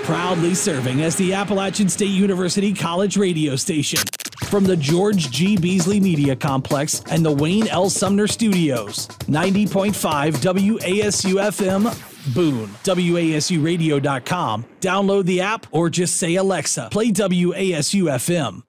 Proudly serving as the Appalachian State University College radio station. From the George G. Beasley Media Complex and the Wayne L. Sumner Studios, 90.5 WASU-FM, Boone, WASUradio.com. Download the app or just say, Alexa, play WASU-FM.